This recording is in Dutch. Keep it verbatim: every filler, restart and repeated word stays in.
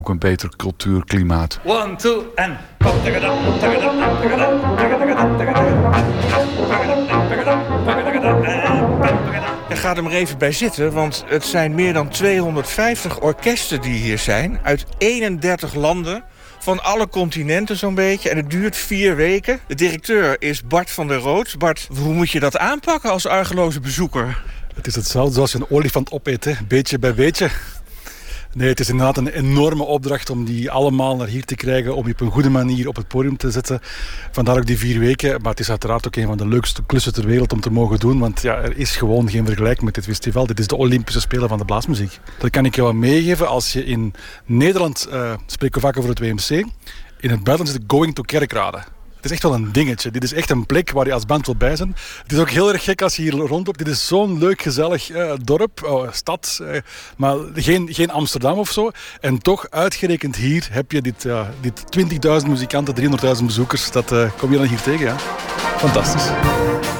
Ook een beter cultuurklimaat. One, two, en... En ga er maar even bij zitten, want het zijn meer dan tweehonderdvijftig orkesten die hier zijn... uit eenendertig landen, van alle continenten zo'n beetje. En het duurt vier weken. De directeur is Bart van der Rood. Bart, hoe moet je dat aanpakken als argeloze bezoeker? Het is hetzelfde zoals je een olifant opeet, hè? Beetje bij beetje. Nee, het is inderdaad een enorme opdracht om die allemaal naar hier te krijgen, om die op een goede manier op het podium te zetten. Vandaar ook die vier weken. Maar het is uiteraard ook een van de leukste klussen ter wereld om te mogen doen, want ja, er is gewoon geen vergelijking met dit festival. Dit is de Olympische Spelen van de blaasmuziek. Dat kan ik jou meegeven als je in Nederland, uh, spreken we vaak over het W M C, in het buitenland is het Going to Kerkrade. Het is echt wel een dingetje. Dit is echt een plek waar je als band wil bij zijn. Het is ook heel erg gek als je hier rondloopt. Dit is zo'n leuk, gezellig uh, dorp, uh, stad. Uh, maar geen, geen Amsterdam of zo. En toch, uitgerekend hier, heb je dit, uh, dit twintigduizend muzikanten, driehonderdduizend bezoekers. Dat uh, kom je dan hier tegen, ja. Fantastisch.